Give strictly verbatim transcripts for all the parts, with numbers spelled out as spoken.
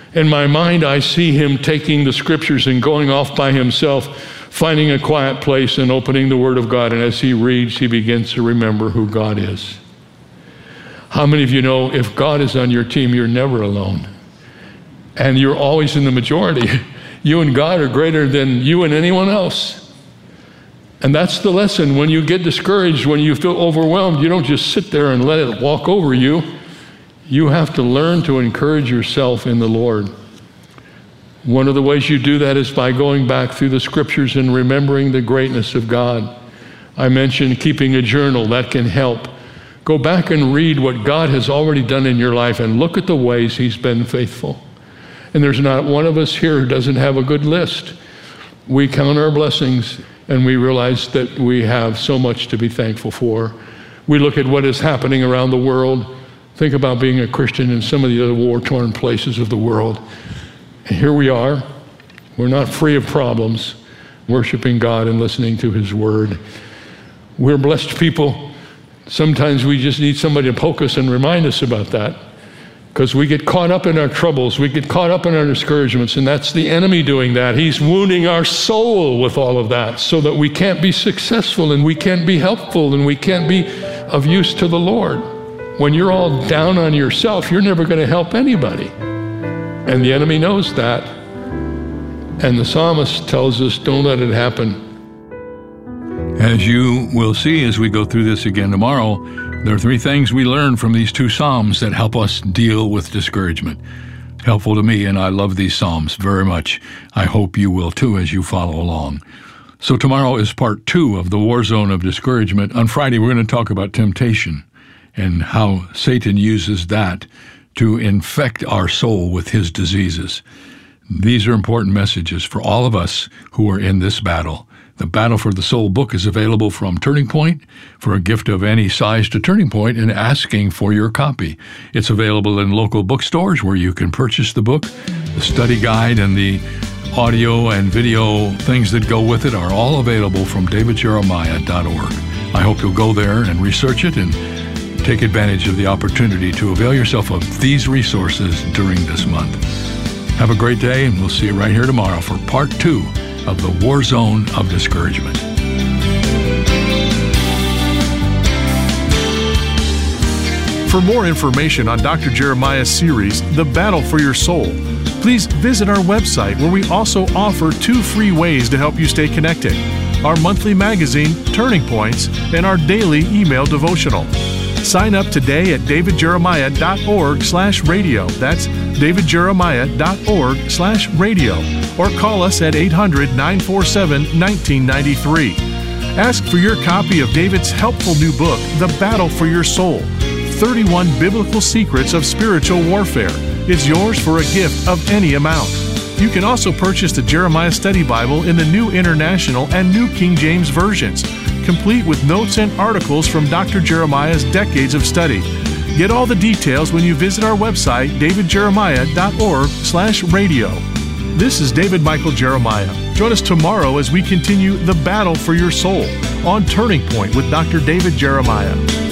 In my mind, I see him taking the scriptures and going off by himself, finding a quiet place and opening the Word of God. And as he reads, he begins to remember who God is. How many of you know if God is on your team, you're never alone? And you're always in the majority. You and God are greater than you and anyone else. And that's the lesson. When you get discouraged, when you feel overwhelmed, you don't just sit there and let it walk over you. You have to learn to encourage yourself in the Lord. One of the ways you do that is by going back through the scriptures and remembering the greatness of God. I mentioned keeping a journal. That can help. Go back and read what God has already done in your life and look at the ways he's been faithful. And there's not one of us here who doesn't have a good list. We count our blessings and we realize that we have so much to be thankful for. We look at what is happening around the world. Think about being a Christian in some of the other war-torn places of the world. And here we are. We're not free of problems, worshiping God and listening to his word. We're blessed people. Sometimes we just need somebody to poke us and remind us about that, because we get caught up in our troubles. We get caught up in our discouragements, and that's the enemy doing that. He's wounding our soul with all of that so that we can't be successful and we can't be helpful and we can't be of use to the Lord. When you're all down on yourself, you're never going to help anybody. And the enemy knows that. And the psalmist tells us, don't let it happen. As you will see as we go through this again tomorrow, there are three things we learn from these two psalms that help us deal with discouragement. Helpful to me, and I love these psalms very much. I hope you will too as you follow along. So tomorrow is part two of the War Zone of Discouragement. On Friday, we're going to talk about temptation and how Satan uses that to infect our soul with his diseases. These are important messages for all of us who are in this battle. The Battle for the Soul book is available from Turning Point for a gift of any size to Turning Point and asking for your copy. It's available in local bookstores where you can purchase the book. The study guide and the audio and video things that go with it are all available from david jeremiah dot org. I hope you'll go there and research it and take advantage of the opportunity to avail yourself of these resources during this month. Have a great day, and we'll see you right here tomorrow for part two of the War Zone of Discouragement. For more information on Doctor Jeremiah's series, The Battle for Your Soul, please visit our website, where we also offer two free ways to help you stay connected: our monthly magazine, Turning Points, and our daily email devotional. Sign up today at david jeremiah dot org slash radio. That's david jeremiah dot org slash radio. Or call us at eight hundred, nine four seven, one nine nine three. Ask for your copy of David's helpful new book, The Battle for Your Soul, thirty-one Biblical Secrets of Spiritual Warfare. It's yours for a gift of any amount. You can also purchase the Jeremiah Study Bible in the New International and New King James versions, complete with notes and articles from Doctor Jeremiah's decades of study. Get all the details when you visit our website, david jeremiah dot org slash radio. This is David Michael Jeremiah. Join us tomorrow as we continue the battle for your soul on Turning Point with Doctor David Jeremiah.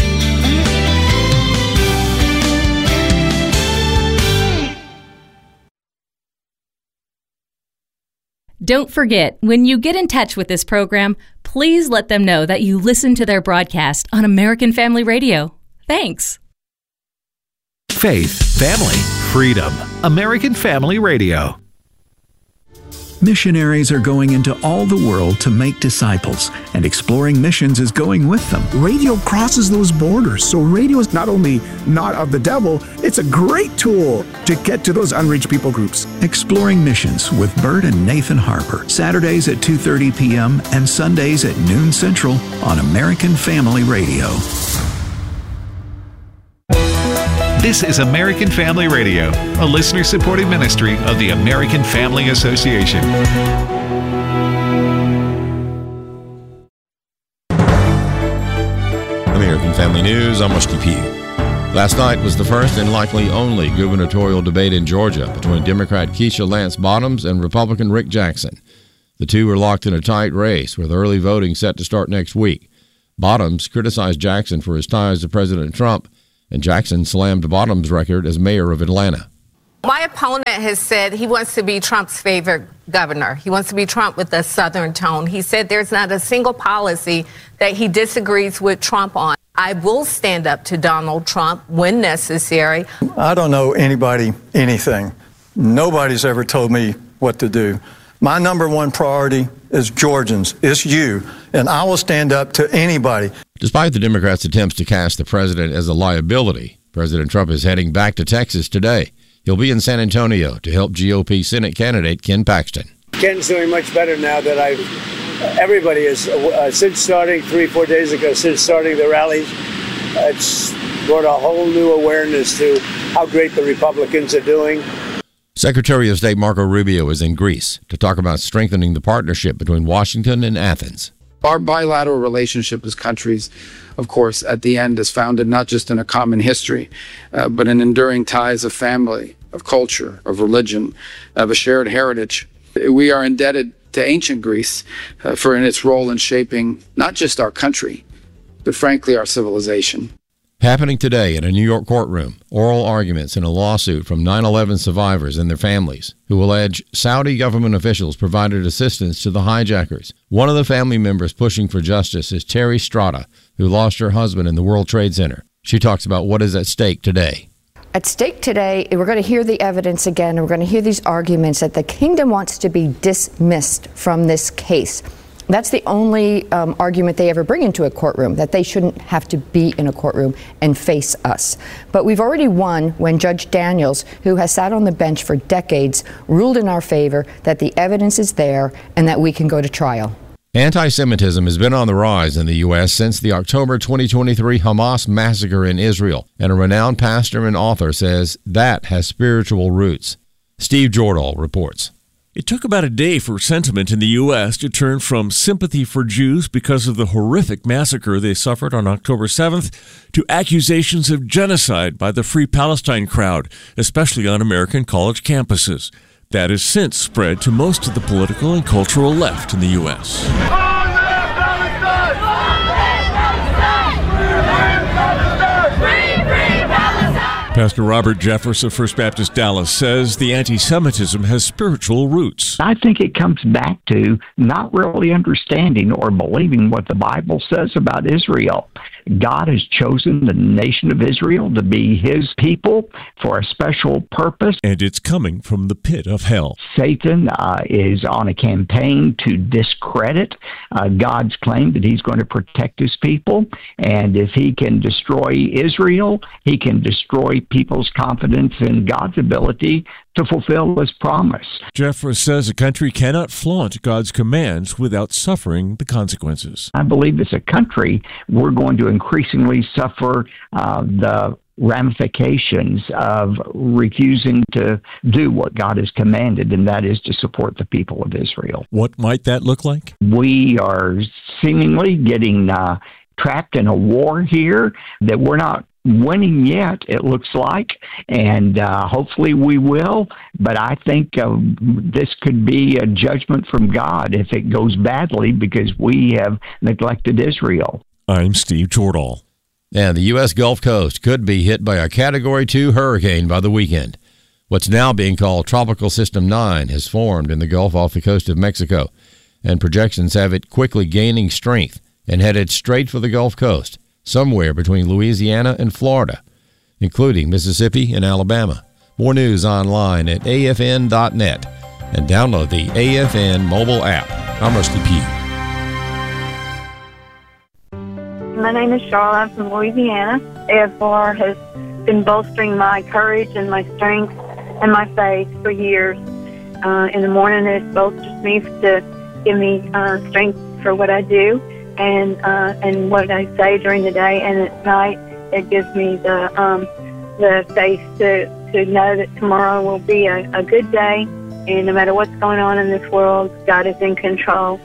Don't forget, when you get in touch with this program, please let them know that you listen to their broadcast on American Family Radio. Thanks. Faith, family, freedom. American Family Radio. Missionaries are going into all the world to make disciples, and Exploring Missions is going with them. Radio crosses those borders, so radio is not only not of the devil, it's a great tool to get to those unreached people groups. Exploring Missions with Bert and Nathan Harper, Saturdays at two thirty p.m. and Sundays at noon Central on American Family Radio. This is American Family Radio, a listener-supported ministry of the American Family Association. American Family News, I'm Rusty Pugh. Last night was the first and likely only gubernatorial debate in Georgia between Democrat Keisha Lance Bottoms and Republican Rick Jackson. The two are locked in a tight race with early voting set to start next week. Bottoms criticized Jackson for his ties to President Trump, and Jackson slammed Bottoms' record as mayor of Atlanta. My opponent has said he wants to be Trump's favorite governor. He wants to be Trump with a Southern tone. He said there's not a single policy that he disagrees with Trump on. I will stand up to Donald Trump when necessary. I don't know anybody anything. Nobody's ever told me what to do. My number one priority is Georgians. It's you. And I will stand up to anybody. Despite the Democrats' attempts to cast the president as a liability, President Trump is heading back to Texas today. He'll be in San Antonio to help G O P Senate candidate Ken Paxton. Ken's doing much better now that I've, everybody is, uh, since starting three, four days ago, since starting the rallies, uh, it's brought a whole new awareness to how great the Republicans are doing. Secretary of State Marco Rubio is in Greece to talk about strengthening the partnership between Washington and Athens. Our bilateral relationship as countries, of course, at the end is founded not just in a common history, uh, but in enduring ties of family, of culture, of religion, of a shared heritage. We are indebted to ancient Greece uh, for in its role in shaping not just our country, but frankly our civilization. Happening today in a New York courtroom, oral arguments in a lawsuit from nine eleven survivors and their families who allege Saudi government officials provided assistance to the hijackers. One of the family members pushing for justice is Terry Strada, who lost her husband in the World Trade Center. She talks about what is at stake today. At stake today, we're going to hear the evidence again, and we're going to hear these arguments that the kingdom wants to be dismissed from this case. That's the only um, argument they ever bring into a courtroom, that they shouldn't have to be in a courtroom and face us. But we've already won when Judge Daniels, who has sat on the bench for decades, ruled in our favor that the evidence is there and that we can go to trial. Anti-Semitism has been on the rise in the U S since the October twenty twenty-three Hamas massacre in Israel, and a renowned pastor and author says that has spiritual roots. Steve Jordahl reports. It took about a day for sentiment in the U S to turn from sympathy for Jews because of the horrific massacre they suffered on October seventh to accusations of genocide by the Free Palestine crowd, especially on American college campuses. That has since spread to most of the political and cultural left in the U S. Pastor Robert Jeffress of First Baptist Dallas says the anti-Semitism has spiritual roots. I think it comes back to not really understanding or believing what the Bible says about Israel. God has chosen the nation of Israel to be his people for a special purpose. And it's coming from the pit of hell. Satan uh, is on a campaign to discredit uh, God's claim that he's going to protect his people. And if he can destroy Israel, he can destroy people's confidence in God's ability to fulfill his promise. Jeffress says a country cannot flaunt God's commands without suffering the consequences. I believe as a country, we're going to increasingly suffer uh, the ramifications of refusing to do what God has commanded, and that is to support the people of Israel. What might that look like? We are seemingly getting uh, trapped in a war here that we're not winning yet, it looks like, and uh, hopefully we will, but I think uh, this could be a judgment from God if it goes badly because we have neglected Israel. I'm Steve Jordahl. And the U S Gulf Coast could be hit by a Category two hurricane by the weekend. What's now being called Tropical System nine has formed in the Gulf off the coast of Mexico, and projections have it quickly gaining strength and headed straight for the Gulf Coast, somewhere between Louisiana and Florida, including Mississippi and Alabama. More news online at A F N dot net and download the A F N mobile app. I'm Rusty Pugh. My name is Charlotte. I'm from Louisiana. A F R has been bolstering my courage and my strength and my faith for years. Uh, in the morning, it bolsters me to give me uh, strength for what I do and uh, and what I say during the day, and at night it gives me the um, the faith to, to know that tomorrow will be a, a good day, and no matter what's going on in this world, God is in control.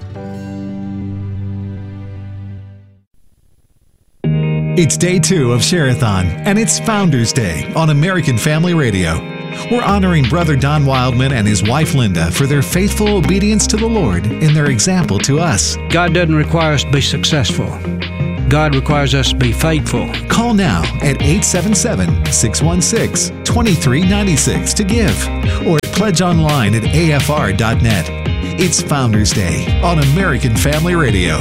It's day two of Share-a-thon, and it's Founders Day on American Family Radio. We're honoring Brother Don Wildman and his wife Linda for their faithful obedience to the Lord and their example to us. God doesn't require us to be successful. God requires us to be faithful. Call now at eight seven seven, six one six, two three nine six to give or pledge online at A F R dot net. It's Founders Day on American Family Radio.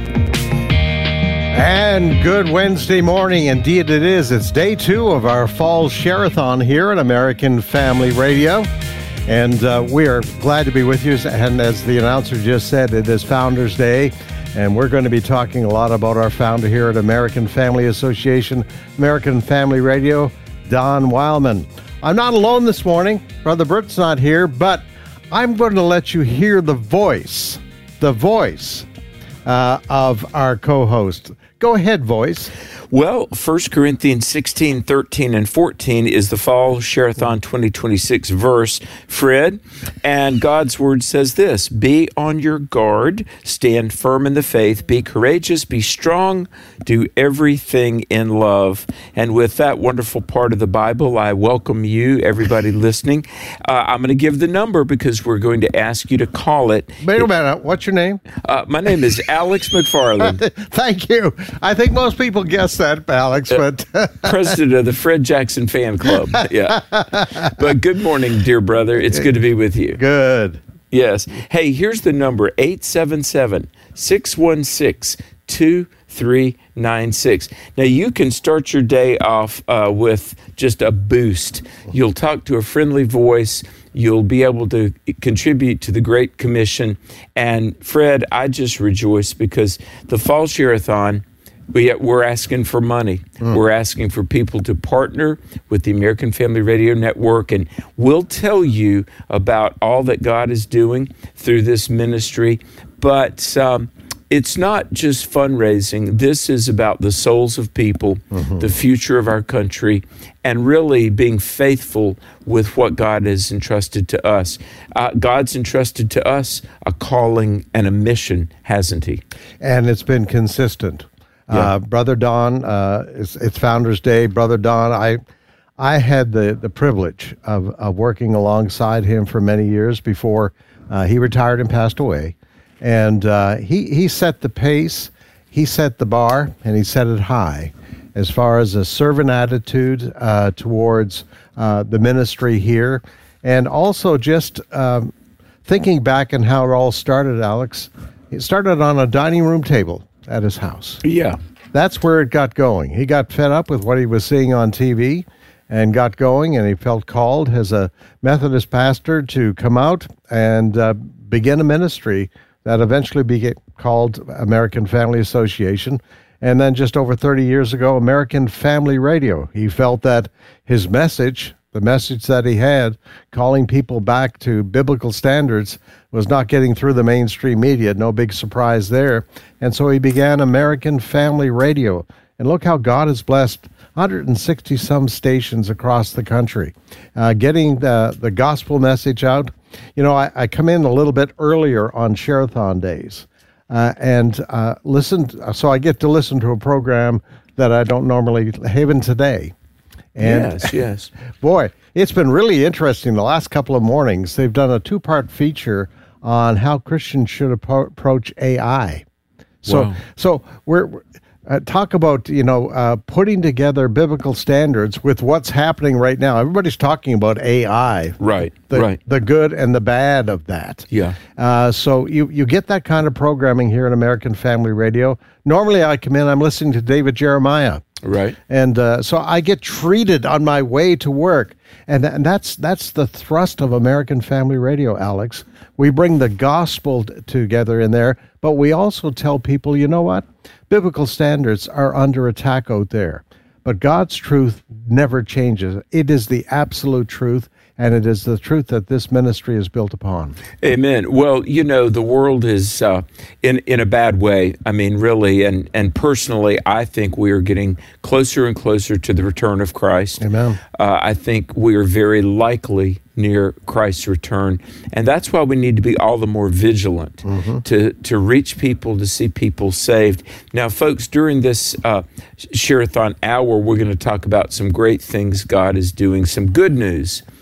And good Wednesday morning. Indeed it is. It's day two of our fall share-a-thon here at American Family Radio. And uh, we are glad to be with you. And as the announcer just said, it is Founders Day. And we're going to be talking a lot about our founder here at American Family Association, American Family Radio, Don Wildman. I'm not alone this morning. Brother Bert's not here, but I'm going to let you hear the voice, the voice uh, of our co-host. Go ahead, voice. Well, First Corinthians sixteen, thirteen, and fourteen is the Fall Share-a-thon twenty twenty-six verse, Fred. And God's Word says this: be on your guard, stand firm in the faith, be courageous, be strong, do everything in love. And with that wonderful part of the Bible, I welcome you, everybody listening. Uh, I'm going to give the number because we're going to ask you to call it. Wait a minute. What's your name? Uh, my name is Alex McFarland. Thank you. I think most people guess that, Alex, but uh, president of the Fred Jackson Fan Club. Yeah. But good morning, dear brother. It's good to be with you. Good. Yes. Hey, here's the number: eight seven seven, six one six, two three nine six. Now, you can start your day off uh, with just a boost. You'll talk to a friendly voice. You'll be able to contribute to the Great Commission. And Fred, I just rejoice because the Fall Share-a-thon, We, we're asking for money. Mm. We're asking for people to partner with the American Family Radio Network, and we'll tell you about all that God is doing through this ministry. But um, it's not just fundraising. This is about the souls of people, mm-hmm. the future of our country, and really being faithful with what God has entrusted to us. Uh, God's entrusted to us a calling and a mission, hasn't he? And it's been consistent. Yeah. Uh, Brother Don, uh, it's, it's Founders Day. Brother Don, I I had the, the privilege of, of working alongside him for many years before uh, he retired and passed away. And uh, he, he set the pace, he set the bar, and he set it high as far as a servant attitude uh, towards uh, the ministry here. And also just um, thinking back on how it all started, Alex, it started on a dining room table at his house. Yeah. That's where it got going. He got fed up with what he was seeing on T V and got going, and he felt called as a Methodist pastor to come out and uh, begin a ministry that eventually became called American Family Association. And then just over thirty years ago, American Family Radio. He felt that his message, the message that he had, calling people back to biblical standards, was not getting through the mainstream media. No big surprise there. And so he began American Family Radio. And look how God has blessed one hundred sixty some stations across the country, uh, getting the, the gospel message out. You know, I, I come in a little bit earlier on Share-a-thon days uh, and uh, listen. So I get to listen to a program that I don't normally, Haven Today. And yes, yes. Boy, it's been really interesting the last couple of mornings. They've done a two-part feature on how Christians should appro- approach A I. So, Wow. so we're uh, talk about you know uh, putting together biblical standards with what's happening right now. Everybody's talking about A I, Right, the, right. the good and the bad of that. Yeah. Uh, so you you get that kind of programming here at American Family Radio. Normally, I come in, I'm listening to David Jeremiah. Right. And uh, so I get treated on my way to work. And, th- and that's that's the thrust of American Family Radio, Alex. We bring the gospel t- together in there, but we also tell people, you know what? Biblical standards are under attack out there. But God's truth never changes. It is the absolute truth, and it is the truth that this ministry is built upon. Amen. Well, you know, the world is uh, in in a bad way. I mean, really, and and personally, I think we are getting closer and closer to the return of Christ. Amen. Uh, I think we are very likely near Christ's return, and that's why we need to be all the more vigilant mm-hmm. to to reach people, to see people saved. Now, folks, during this uh, Share-a-thon hour, we're going to talk about some great things God is doing, some good news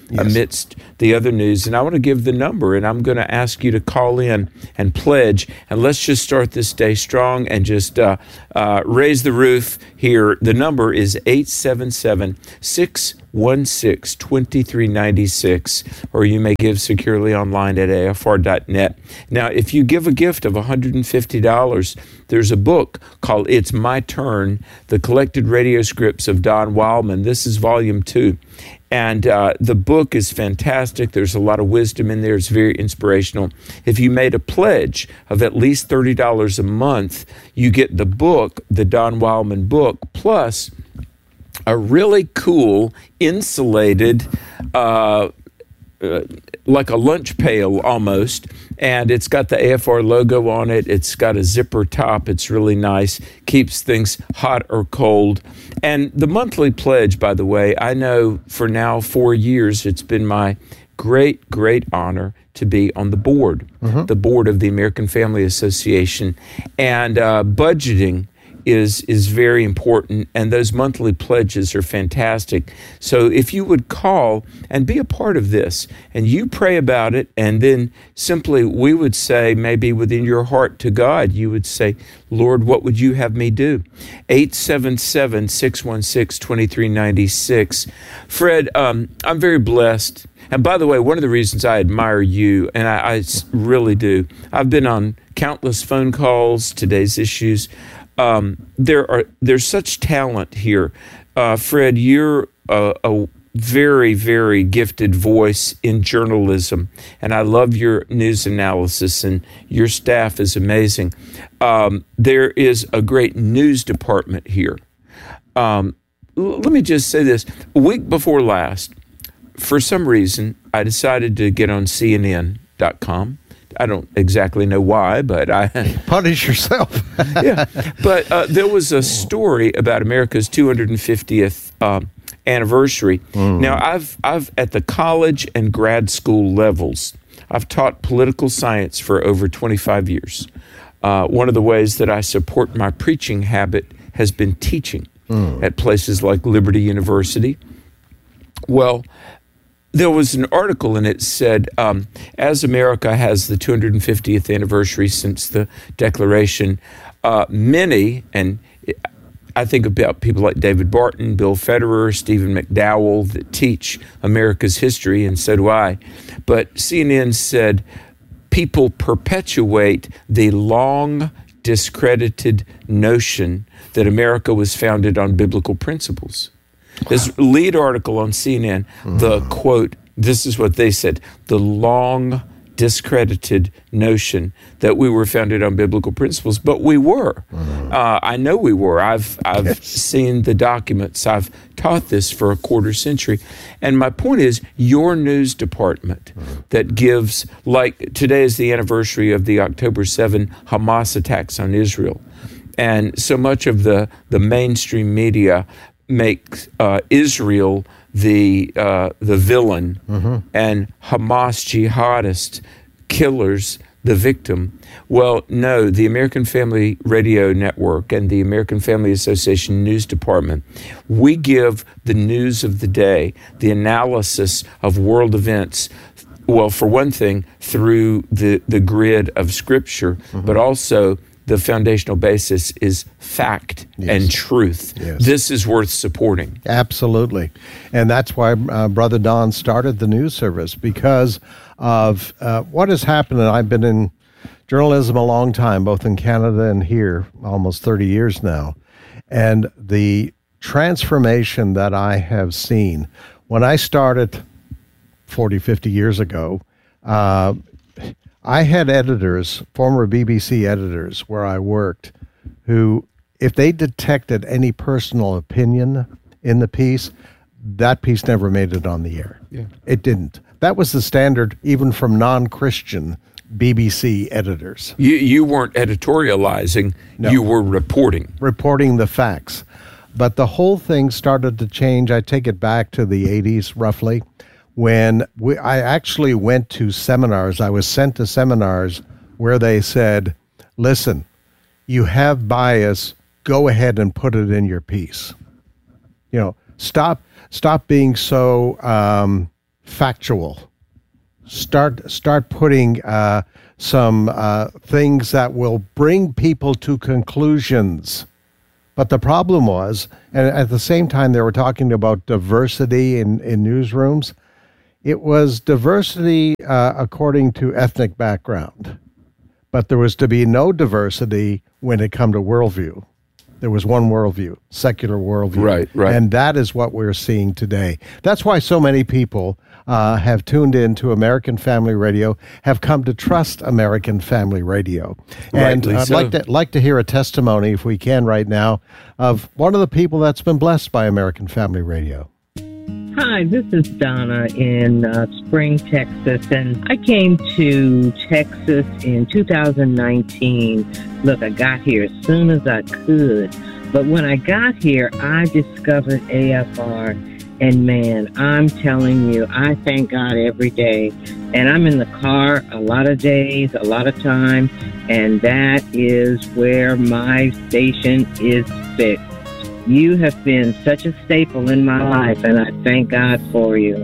yes. amidst the other news. And I want to give the number, and I'm going to ask you to call in and pledge. And let's just start this day strong and just uh, uh, raise the roof here. The number is eight seven seven, six one six, two three nine six, or you may give securely online at A F R dot net. Now, if you give a gift of one hundred fifty dollars, there's a book called It's My Turn, The Collected Radio Scripts of Don Wildman. This is volume two. And uh, the book is fantastic. There's a lot of wisdom in there. It's very inspirational. If you made a pledge of at least thirty dollars a month, you get the book, the Don Wildman book, plus a really cool insulated uh, uh, like a lunch pail almost, and it's got the A F R logo on it. It's got a zipper top. It's really nice. Keeps things hot or cold. And the monthly pledge, by the way, I know for now four years it's been my great, great honor to be on the board, mm-hmm. the board of the American Family Association. And uh, budgeting is is very important, and those monthly pledges are fantastic. So if you would call and be a part of this, and you pray about it, and then simply we would say, maybe within your heart to God, you would say, Lord, what would you have me do? eight seven seven, six one six, two three nine six. Fred, um, I'm very blessed. And by the way, one of the reasons I admire you, and I, I really do, I've been on countless phone calls, today's issues. Um, there are there's such talent here. Uh, Fred, you're a, a very, very gifted voice in journalism, and I love your news analysis, and your staff is amazing. Um, there is a great news department here. Um, l- let me just say this. A week before last, for some reason, I decided to get on C N N dot com. I don't exactly know why, but I... Punish yourself. yeah, but uh, there was a story about America's two hundred fiftieth um, anniversary. Mm. Now, I've, I've at the college and grad school levels, I've taught political science for over twenty-five years. Uh, one of the ways that I support my preaching habit has been teaching mm. at places like Liberty University. Well, there was an article and it said, um, as America has the two hundred fiftieth anniversary since the Declaration, uh, many, and I think about people like David Barton, Bill Federer, Stephen McDowell that teach America's history, and so do I. But C N N said, people perpetuate the long discredited notion that America was founded on biblical principles. This lead article on C N N, the quote, this is what they said, the long discredited notion that we were founded on biblical principles, but we were. Uh, I know we were. I've I've yes. seen the documents. I've taught this for a quarter century. And my point is, your news department that gives, like today is the anniversary of the October seventh Hamas attacks on Israel. And so much of the, the mainstream media make uh, Israel the uh, the villain mm-hmm. and Hamas jihadist killers the victim. Well, no, the American Family Radio Network and the American Family Association News Department, we give the news of the day, the analysis of world events, well, for one thing, through the, the grid of Scripture, mm-hmm. but also the foundational basis is fact yes. and truth. Yes. This is worth supporting. Absolutely. And that's why uh, Brother Don started the news service, because of uh, what has happened. And I've been in journalism a long time, both in Canada and here, almost thirty years now. And the transformation that I have seen, when I started forty, fifty years ago, uh, I had editors, former B B C editors where I worked, who, if they detected any personal opinion in the piece, that piece never made it on the air. Yeah. It didn't. That was the standard even from non-Christian B B C editors. You, you weren't editorializing, no. You were reporting. Reporting the facts. But the whole thing started to change. I take it back to the eighties, roughly, when we, I actually went to seminars. I was sent to seminars where they said, listen, you have bias, go ahead and put it in your piece. You know, stop stop being so um, factual. Start start putting uh, some uh, things that will bring people to conclusions. But the problem was, and at the same time they were talking about diversity in, in newsrooms, it was diversity uh, according to ethnic background. But there was to be no diversity when it come to worldview. There was one worldview, secular worldview. Right, right. And that is what we're seeing today. That's why so many people uh, have tuned in to American Family Radio, have come to trust American Family Radio. And Rightly I'd so. like to, like to hear a testimony, if we can right now, of one of the people that's been blessed by American Family Radio. Hi, this is Donna in uh, Spring, Texas, and I came to Texas in two thousand nineteen. Look, I got here as soon as I could, but when I got here, I discovered A F R, and man, I'm telling you, I thank God every day, and I'm in the car a lot of days, a lot of time, and that is where my station is fixed. You have been such a staple in my life, and I thank God for you.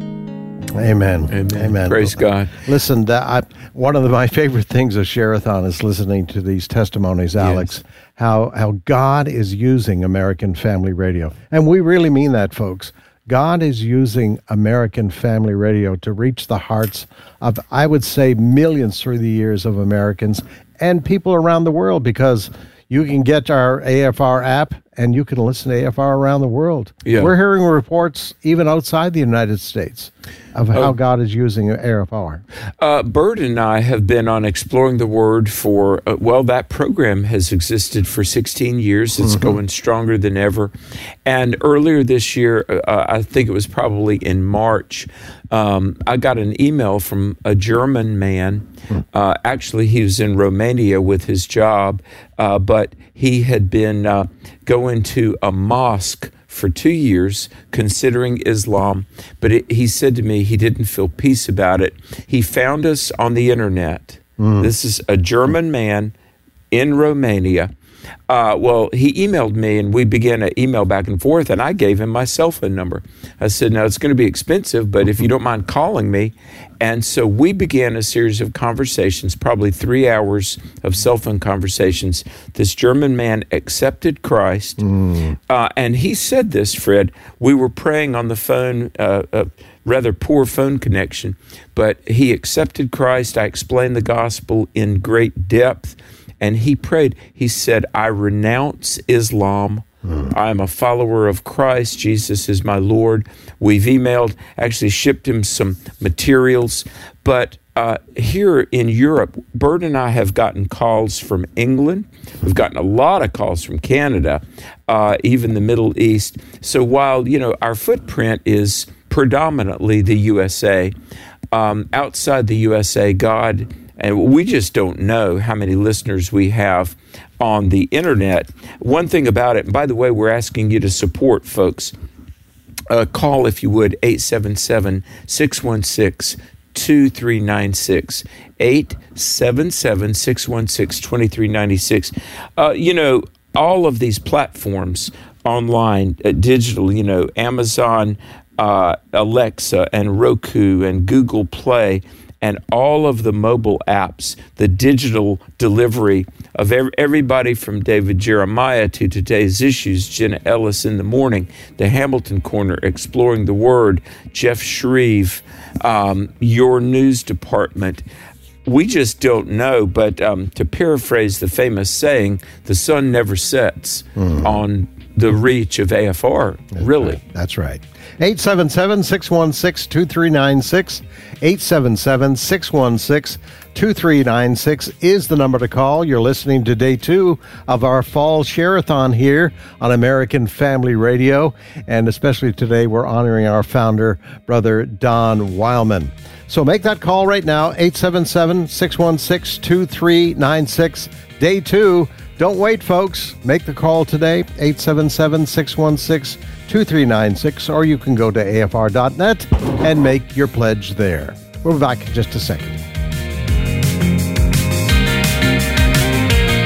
Amen. Amen. Amen. Praise God. Listen, that I, one of the, my favorite things of Share-a-thon is listening to these testimonies, Alex, yes. how how God is using American Family Radio. And we really mean that, folks. God is using American Family Radio to reach the hearts of, I would say, millions through the years of Americans and people around the world, because you can get our A F R app and you can listen to A F R around the world. Yeah. We're hearing reports even outside the United States of how oh. God is using A F R. Uh, Bert and I have been on Exploring the Word for, uh, well, that program has existed for sixteen years. It's mm-hmm. going stronger than ever. And earlier this year, uh, I think it was probably in March, um, I got an email from a German man. Uh, actually, he was in Romania with his job, uh, but he had been uh, going to a mosque for two years, considering Islam. But it, he said to me he didn't feel peace about it. He found us on the internet. Mm. This is a German man in Romania. Uh, well, he emailed me, and we began to email back and forth, and I gave him my cell phone number. I said, now, it's going to be expensive, but if you don't mind calling me. And so we began a series of conversations, probably three hours of cell phone conversations. This German man accepted Christ, mm. uh, and he said this, Fred, we were praying on the phone, uh, a rather poor phone connection, but he accepted Christ. I explained the gospel in great depth. And he prayed, he said, I renounce Islam. Mm. I am a follower of Christ. Jesus is my Lord. We've emailed, actually shipped him some materials. But uh, here in Europe, Bert and I have gotten calls from England. We've gotten a lot of calls from Canada, uh, even the Middle East. So while, you know, our footprint is predominantly the U S A, um, outside the U S A, God... And we just don't know how many listeners we have on the internet. One thing about it, and by the way, we're asking you to support, folks. Uh, call, if you would, eight seven seven, six one six, two three nine six. eight seven seven, six one six, two three nine six. Uh, you know, all of these platforms online, uh, digital, you know, Amazon, uh, Alexa, and Roku, and Google Play, and all of the mobile apps, the digital delivery of every, everybody from David Jeremiah to Today's Issues, Jenna Ellis in the Morning, the Hamilton Corner, Exploring the Word, Jeff Shreve, um, your news department. We just don't know, but um, to paraphrase the famous saying, the sun never sets mm. on the reach of A F R, That's really. Right. That's right. eight seven seven, six one six, two three nine six. eight seven seven, six one six, two three nine six is the number to call. You're listening to day two of our fall Share-a-thon here on American Family Radio. And especially today, we're honoring our founder, Brother Don Wildmon. So make that call right now, eight seven seven, six one six, two three nine six. Day two. Don't wait, folks. Make the call today, eight seven seven, six one six, two three nine six, or you can go to A F R dot net and make your pledge there. We'll be back in just a second.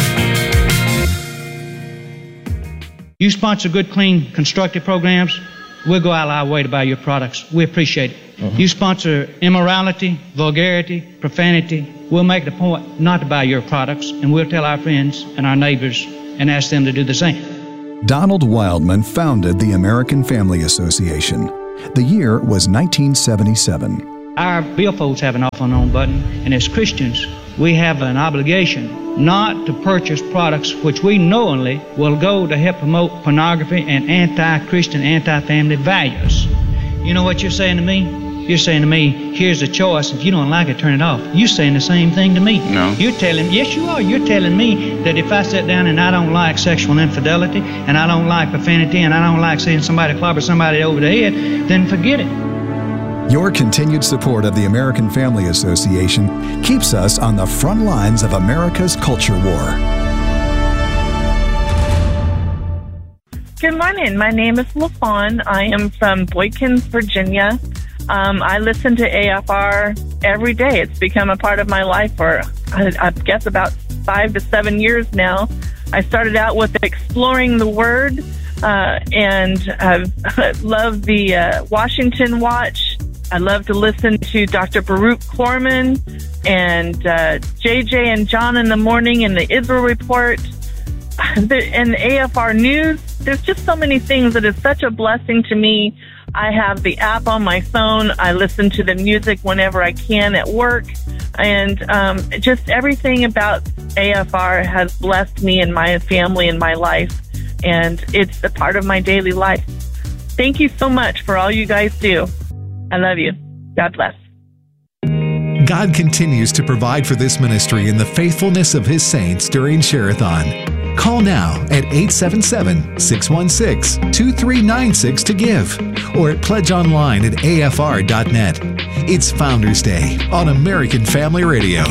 You sponsor good, clean, constructive programs, we'll go out of our way to buy your products. We appreciate it. Uh-huh. You sponsor immorality, vulgarity, profanity. We'll make it a point not to buy your products, and we'll tell our friends and our neighbors and ask them to do the same. Donald Wildman founded the American Family Association. The year was nineteen seventy-seven. Our billfolds have an off and on button, and as Christians, we have an obligation not to purchase products which we knowingly will go to help promote pornography and anti-Christian, anti-family values. You know what you're saying to me? You're saying to me, here's a choice. If you don't like it, turn it off. You're saying the same thing to me. No. You're telling, yes, you are. You're telling me that if I sit down and I don't like sexual infidelity, and I don't like profanity, and I don't like seeing somebody clobber somebody over the head, then forget it. Your continued support of the American Family Association keeps us on the front lines of America's culture war. Good morning. My name is LaFawn. I am from Boykins, Virginia. Um, I listen to A F R every day. It's become a part of my life for, I, I guess, about five to seven years now. I started out with exploring the Word, uh, and I've loved the uh, Washington Watch. I love to listen to Doctor Baruch Corman and uh, J J and John in the morning and the Israel Report and the A F R News. There's just so many things that is such a blessing to me. I have the app on my phone. I listen to the music whenever I can at work. And um, just everything about A F R has blessed me and my family and my life. And it's a part of my daily life. Thank you so much for all you guys do. I love you. God bless. God continues to provide for this ministry in the faithfulness of His saints during Share-a-thon. Call now at eight seven seven, six one six, two three nine six to give or at pledge online at A F R dot net. It's Founders Day on American Family Radio.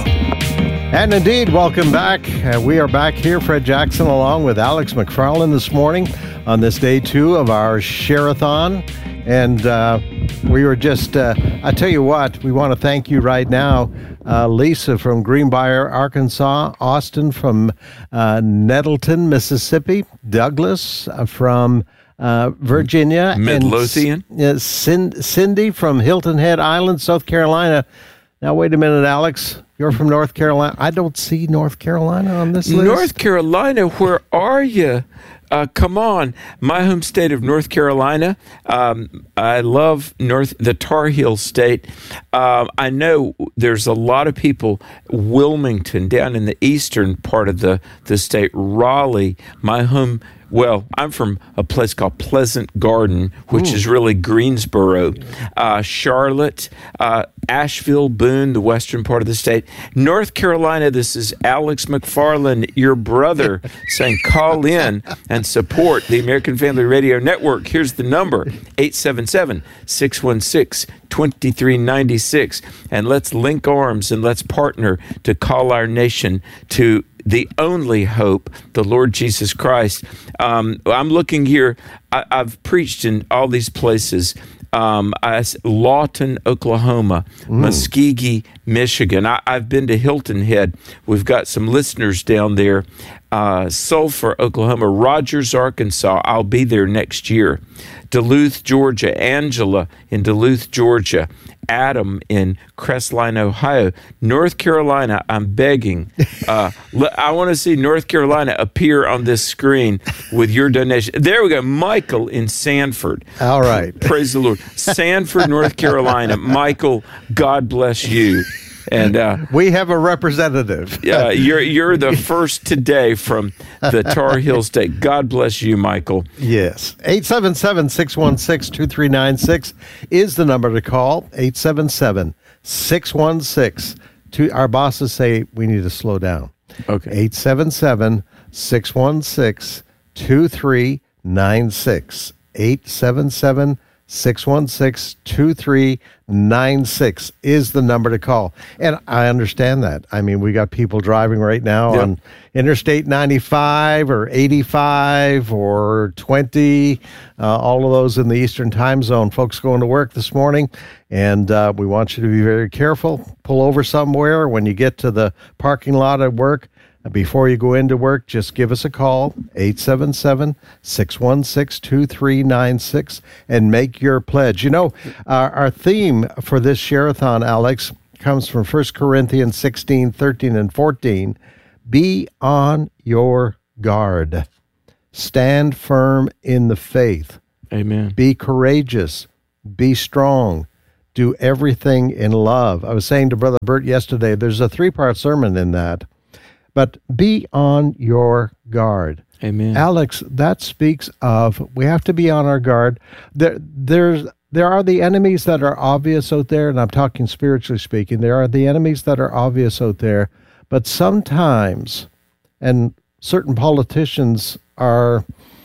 And indeed, welcome back. Uh, we are back here, Fred Jackson, along with Alex McFarland this morning on this day two of our Share-a-thon. And uh, we were just, uh, I tell you what, we want to thank you right now. Uh, Lisa from Greenbrier, Arkansas, Austin from uh, Nettleton, Mississippi, Douglas uh, from uh, Virginia, Midlothian, and uh, Cindy from Hilton Head Island, South Carolina. Now, wait a minute, Alex. You're from North Carolina. I don't see North Carolina on this list. North Carolina, where are you? Uh, come on, my home state of North Carolina. Um, I love North the Tar Heel state. Uh, I know there's a lot of people. Wilmington, down in the eastern part of the the state. Raleigh, my home. Well, I'm from a place called Pleasant Garden, which Ooh. is really Greensboro. Uh, Charlotte, uh, Asheville, Boone, the western part of the state. North Carolina, this is Alex McFarland, your brother, saying call in and support the American Family Radio Network. Here's the number, eight seven seven, six one six, two three nine six. And let's link arms and let's partner to call our nation to the only hope, the Lord Jesus Christ. Um, I'm looking here. I, I've preached in all these places. Um, I, Lawton, Oklahoma, mm. Muskogee, Michigan. I, I've been to Hilton Head. We've got some listeners down there. Uh, Sulphur, Oklahoma, Rogers, Arkansas. I'll be there next year. Duluth, Georgia. Angela in Duluth, Georgia. Adam in Crestline, Ohio. North Carolina, I'm begging. Uh, I want to see North Carolina appear on this screen with your donation. There we go. Michael in Sanford. All right. Praise the Lord. Sanford, North Carolina. Michael, God bless you. And uh, we have a representative. uh, you're you're the first today from the Tar Heel State. God bless you, Michael. Yes. eight seven seven, six one six, two three nine six is the number to call. eight seven seven, six one six. Two, our bosses say we need to slow down. Okay. eight seven seven, six one six, two three nine six. eight seven seven, six one six, two three nine six is the number to call. And I understand that. I mean, we got people driving right now yep. on Interstate ninety-five or eighty-five or twenty, uh, all of those in the Eastern time zone. Folks going to work this morning, and uh, we want you to be very careful. Pull over somewhere when you get to the parking lot at work. Before you go into work, just give us a call, eight seven seven, six one six, two three nine six, and make your pledge. You know, our, our theme for this Share-a-thon, Alex, comes from First Corinthians sixteen, thirteen, and fourteen. Be on your guard. Stand firm in the faith. Amen. Be courageous. Be strong. Do everything in love. I was saying to Brother Bert yesterday, there's a three-part sermon in that. But be on your guard. Amen. Alex, that speaks of we have to be on our guard. There, there's, there are the enemies that are obvious out there, and I'm talking spiritually speaking. There are the enemies that are obvious out there. But sometimes, and certain politicians are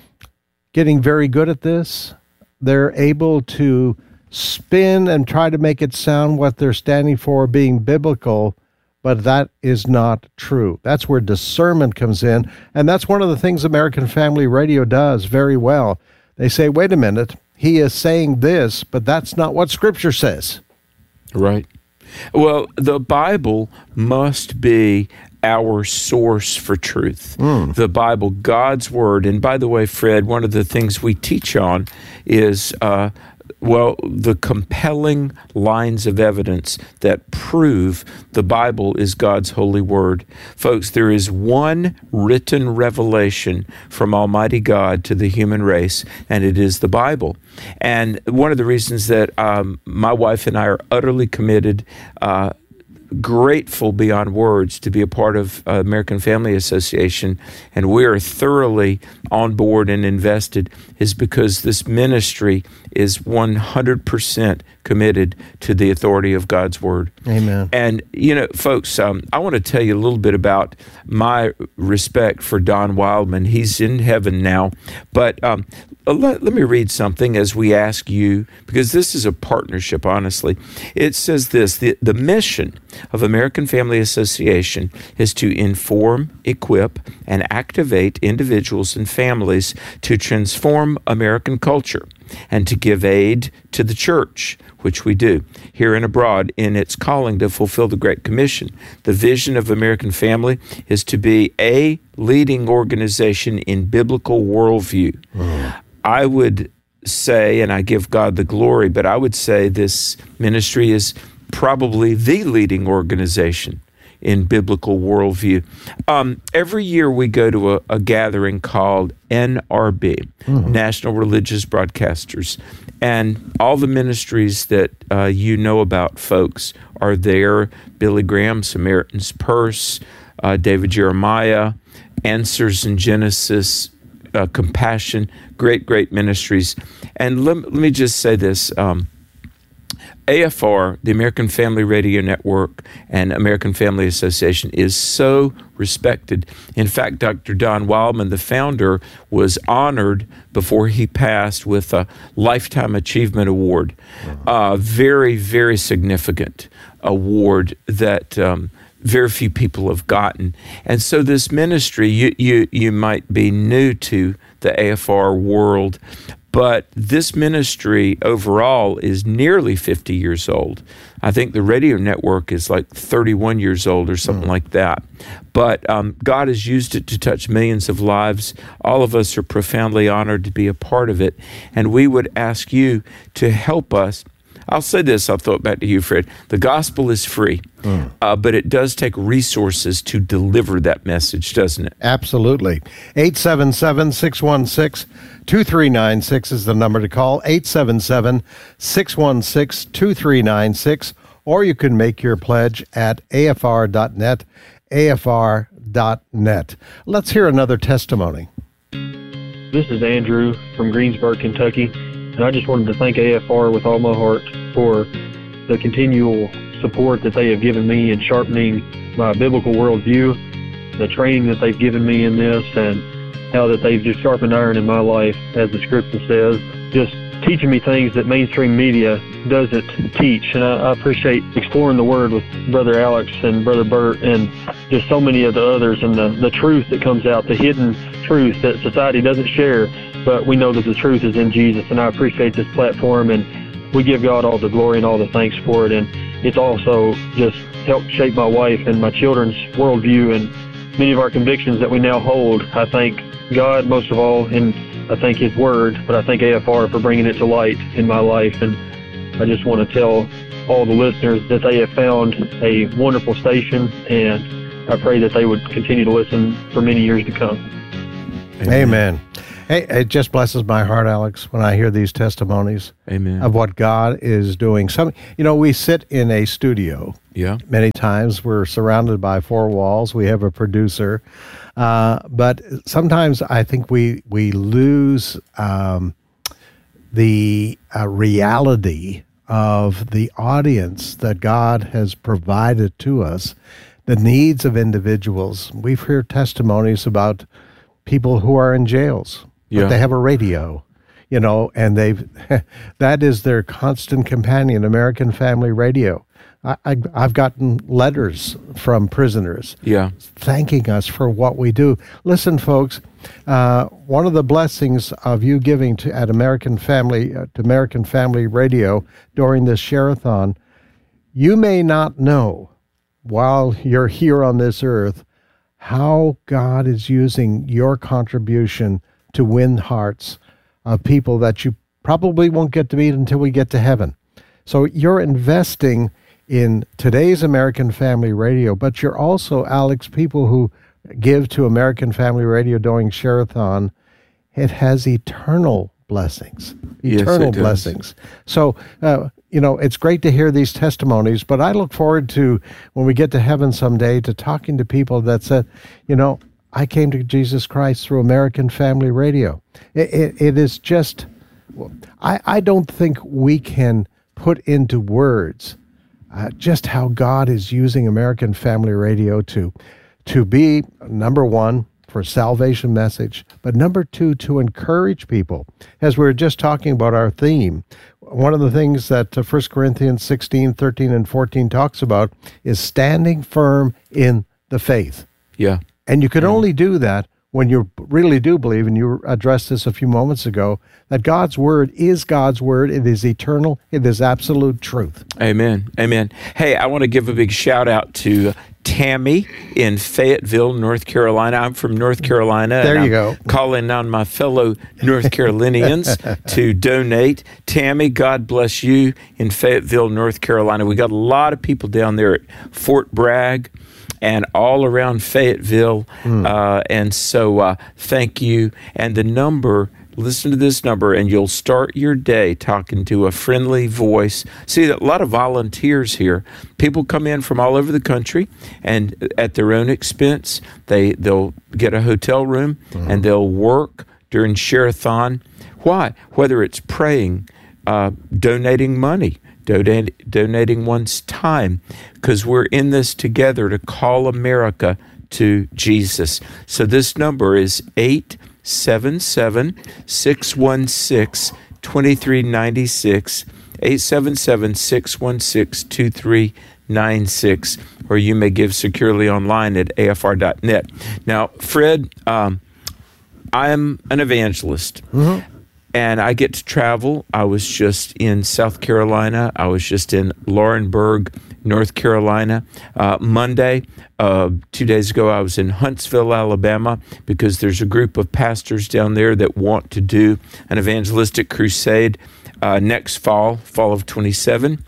getting very good at this, they're able to spin and try to make it sound what they're standing for being biblical, but that is not true. That's where discernment comes in, and that's one of the things American Family Radio does very well. They say, wait a minute, he is saying this, but that's not what Scripture says. Right. Well, the Bible must be our source for truth. Mm. The Bible, God's Word. And by the way, Fred, one of the things we teach on is, uh, well, the compelling lines of evidence that prove the Bible is God's holy Word. Folks, there is one written revelation from Almighty God to the human race, and it is the Bible. And one of the reasons that um, my wife and I are utterly committed, uh, grateful beyond words to be a part of uh, American Family Association, and we are thoroughly on board and invested, is because this ministry is one hundred percent committed to the authority of God's Word. Amen. And, you know, folks, um, I want to tell you a little bit about my respect for Don Wildman. He's in heaven now, but um, let, let me read something as we ask you, because this is a partnership, honestly. It says this, the, the mission of American Family Association is to inform, equip, and activate individuals and families to transform American culture and to give aid to the church, which we do, here and abroad, in its calling to fulfill the Great Commission. The vision of American Family is to be a leading organization in biblical worldview. Mm. I would say, and I give God the glory, but I would say this ministry is probably the leading organization in biblical worldview. Um, every year we go to a, a gathering called N R B, mm-hmm. National Religious Broadcasters, and all the ministries that uh, you know about, folks, are there. Billy Graham, Samaritan's Purse, uh, David Jeremiah, Answers in Genesis, uh, Compassion, great, great ministries. And let, let me just say this, um, A F R, the American Family Radio Network, and American Family Association is so respected. In fact, Doctor Don Wildman, the founder, was honored before he passed with a Lifetime Achievement Award. A uh, very, very significant award that um, very few people have gotten. And so this ministry, you, you, you might be new to the A F R world, but this ministry overall is nearly fifty years old. I think the radio network is like thirty-one years old or something mm. like that. But um, God has used it to touch millions of lives. All of us are profoundly honored to be a part of it. And we would ask you to help us. I'll say this, I'll throw it back to you, Fred. The gospel is free, mm. uh, but it does take resources to deliver that message, doesn't it? Absolutely. eight seven seven, six one six, two three nine six is the number to call, eight seven seven, six one six, two three nine six, or you can make your pledge at A F R dot net, A F R dot net. Let's hear another testimony. This is Andrew from Greensburg, Kentucky. And I just wanted to thank A F R with all my heart for the continual support that they have given me in sharpening my biblical worldview, the training that they've given me in this, and how that they've just sharpened iron in my life, as the scripture says, just teaching me things that mainstream media doesn't teach. And I, I appreciate exploring the Word with Brother Alex and Brother Bert and just so many of the others, and the, the truth that comes out, the hidden truth that society doesn't share. But we know that the truth is in Jesus, and I appreciate this platform, and we give God all the glory and all the thanks for it. And it's also just helped shape my wife and my children's worldview, and many of our convictions that we now hold. I thank God most of all, and I thank His Word, but I thank A F R for bringing it to light in my life. And I just want to tell all the listeners that they have found a wonderful station, and I pray that they would continue to listen for many years to come. Amen. Amen. Hey, it just blesses my heart, Alex, when I hear these testimonies Amen. of what God is doing. Some, you know, we sit in a studio. Yeah. Many times we're surrounded by four walls. We have a producer. Uh, but sometimes I think we, we lose um, the uh, reality of the audience that God has provided to us, the needs of individuals. We've heard testimonies about people who are in jails, but yeah. they have a radio, you know, and they've that is their constant companion, American Family Radio. I, I, I've gotten letters from prisoners yeah. thanking us for what we do. Listen, folks, uh, one of the blessings of you giving to at American Family uh, to American Family Radio during this share-a-thon, you may not know while you're here on this earth how God is using your contribution to win hearts of people that you probably won't get to meet until we get to heaven. So you're investing in today's American Family Radio, but you're also, Alex, people who give to American Family Radio during Share-a-thon, it has eternal blessings, eternal yes, blessings. So, uh, you know, it's great to hear these testimonies, but I look forward to, when we get to heaven someday, to talking to people that said, you know, I came to Jesus Christ through American Family Radio. It, it, it is just, I, I don't think we can put into words uh, just how God is using American Family Radio to, to be, number one, for salvation message, but number two, to encourage people. As we were just talking about our theme, one of the things that uh, First Corinthians sixteen, thirteen, and fourteen talks about is standing firm in the faith. Yeah. And you can yeah. only do that when you really do believe, and you addressed this a few moments ago, that God's Word is God's Word. It is eternal. It is absolute truth. Amen. Amen. Hey, I want to give a big shout out to Tammy in Fayetteville, North Carolina. I'm from North Carolina. There and you I'm go. Calling on my fellow North Carolinians to donate. Tammy, God bless you in Fayetteville, North Carolina. We got a lot of people down there at Fort Bragg and all around Fayetteville. Mm. Uh, and so uh, thank you. And the number, listen to this number, and you'll start your day talking to a friendly voice. See, a lot of volunteers here. People come in from all over the country, and at their own expense, they, they'll get a hotel room, mm-hmm. and they'll work during Share-a-thon. Why? Whether it's praying, uh, donating money, donate, donating one's time, because we're in this together to call America to Jesus. So this number is eight seven seven, six one six, two three nine six, eight seven seven, six one six, two three nine six, or you may give securely online at A F R dot net. Now, Fred, um, I'm an evangelist. Mm-hmm. And I get to travel. I was just in South Carolina. I was just in Laurinburg, North Carolina. Uh, Monday, uh, two days ago, I was in Huntsville, Alabama, because there's a group of pastors down there that want to do an evangelistic crusade uh, next fall, fall of twenty-seven.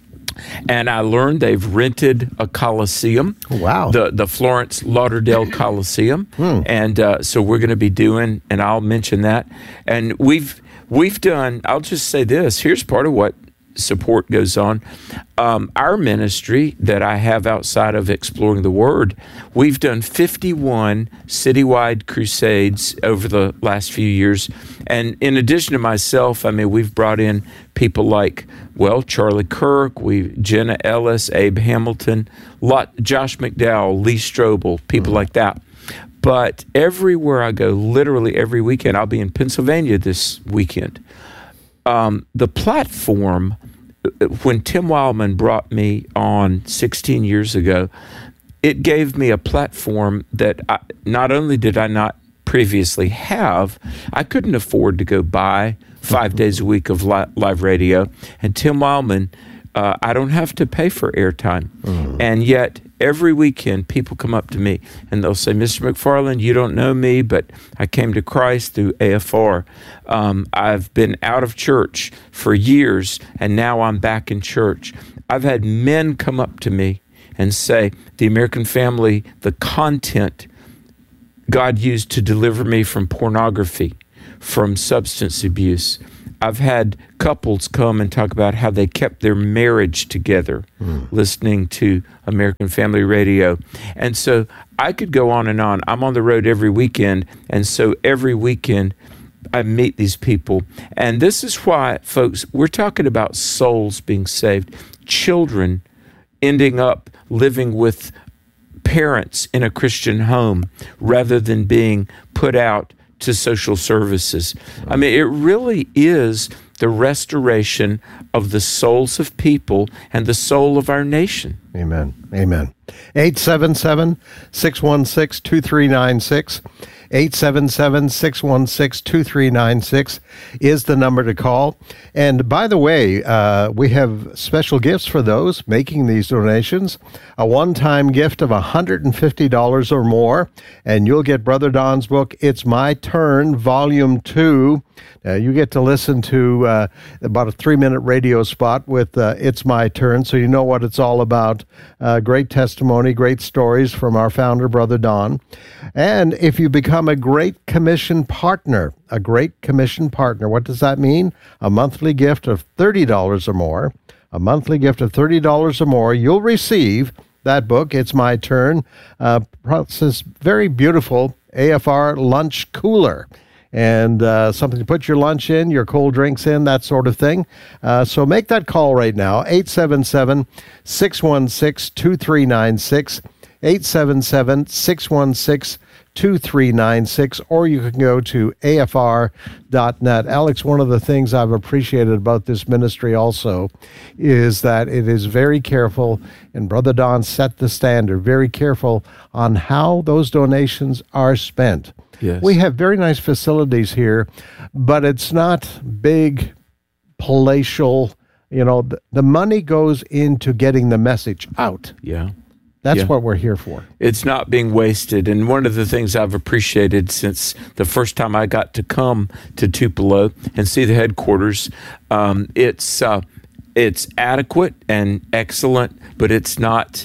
And I learned they've rented a Coliseum. Wow. The the Florence Lauderdale Coliseum. Hmm. And uh, so we're going to be doing, and I'll mention that. And we've we've done, I'll just say this, here's part of what support goes on. Um, our ministry that I have outside of Exploring the Word, we've done fifty-one citywide crusades over the last few years. And in addition to myself, I mean, we've brought in people like, well, Charlie Kirk, we Jenna Ellis, Abe Hamilton, lot, Josh McDowell, Lee Strobel, people mm-hmm. like that. But everywhere I go, literally every weekend, I'll be in Pennsylvania this weekend. Um, the platform, when Tim Wildman brought me on sixteen years ago, it gave me a platform that I, not only did I not previously have, I couldn't afford to go buy five days a week of li- live radio. And Tim Wildman, uh, I don't have to pay for airtime. Mm. And yet every weekend, people come up to me and they'll say, Mister McFarland, you don't know me, but I came to Christ through A F R. Um, I've been out of church for years, and now I'm back in church. I've had men come up to me and say, the American Family, the content God used to deliver me from pornography, from substance abuse. I've had couples come and talk about how they kept their marriage together mm. listening to American Family Radio. And so I could go on and on. I'm on the road every weekend, and so every weekend I meet these people. And this is why, folks, we're talking about souls being saved, children ending up living with parents in a Christian home rather than being put out to social services. I mean, it really is the restoration of the souls of people and the soul of our nation. Amen. Amen. eight seven seven, six one six, two three nine six. eight seven seven, six one six, two three nine six is the number to call. And by the way, uh, we have special gifts for those making these donations. A one-time gift of one hundred fifty dollars or more, and you'll get Brother Don's book, It's My Turn, Volume two. Uh, you get to listen to uh, about a three-minute radio spot with uh, It's My Turn, so you know what it's all about. Uh, great testimony, great stories from our founder, Brother Don. And if you become a Great Commission partner, a Great Commission partner, what does that mean? A monthly gift of thirty dollars or more. A monthly gift of thirty dollars or more, you'll receive that book, It's My Turn. Uh, this very beautiful A F R lunch cooler. And uh, something to put your lunch in, your cold drinks in, that sort of thing. Uh, so make that call right now, eight seven seven, six one six, two three nine six, eight seven seven, six one six, two three nine six, or you can go to A F R dot net. Alex, one of the things I've appreciated about this ministry also is that it is very careful, and Brother Don set the standard, very careful on how those donations are spent. Yes. We have very nice facilities here, but it's not big, palatial. You know, the, the money goes into getting the message out. Yeah. That's yeah. what we're here for. It's not being wasted. And one of the things I've appreciated since the first time I got to come to Tupelo and see the headquarters, um, it's uh, it's adequate and excellent, but it's not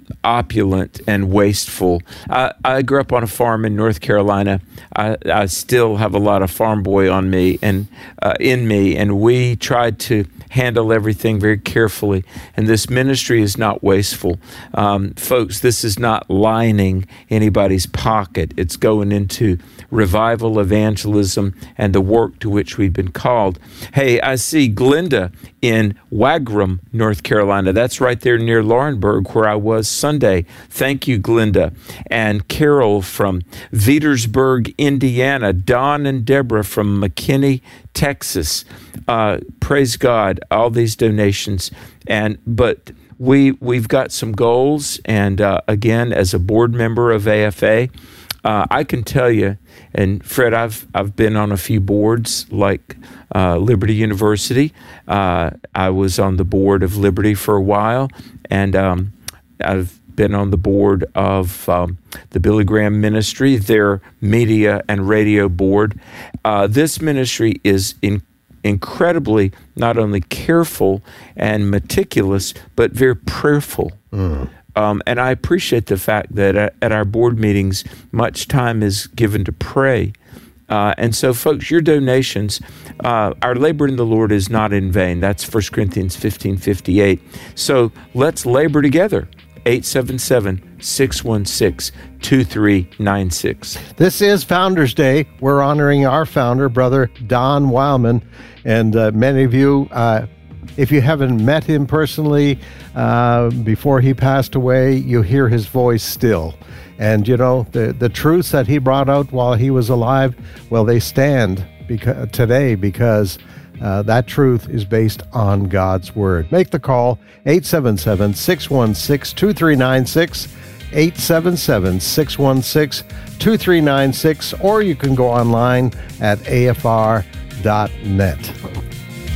opulent and wasteful. I, I grew up on a farm in North Carolina. I, I still have a lot of farm boy on me and uh, in me, and we tried to handle everything very carefully. And this ministry is not wasteful. Um, folks, this is not lining anybody's pocket. It's going into revival, evangelism, and the work to which we've been called. Hey, I see Glenda in Wagram, North Carolina. That's right there near Laurinburg, where I was Sunday. Thank you, Glenda. And Carol from Vetersburg, Indiana. Don and Deborah from McKinney, Texas. Uh, praise God, all these donations. And but we we've got some goals. And uh, again, as a board member of A F A, uh, I can tell you, and Fred, I've I've been on a few boards like uh, Liberty University. Uh, I was on the board of Liberty for a while, and um, I've been on the board of um, the Billy Graham Ministry, their media and radio board. Uh, this ministry is in, incredibly not only careful and meticulous, but very prayerful. Mm. Um, and I appreciate the fact that at, at our board meetings, much time is given to pray. Uh, and so, folks, your donations, uh, our labor in the Lord is not in vain. That's First Corinthians fifteen fifty-eight. So let's labor together. eight seven seven, six one six, two three nine six. This is Founders Day. We're honoring our founder, Brother Don Wildman. And uh, many of you, uh, if you haven't met him personally uh, before he passed away, you hear his voice still. And, you know, the, the truths that he brought out while he was alive, well, they stand beca- today because Uh, that truth is based on God's Word. Make the call, eight seven seven, six one six, two three nine six, eight seven seven, six one six, two three nine six, or you can go online at A F R dot net.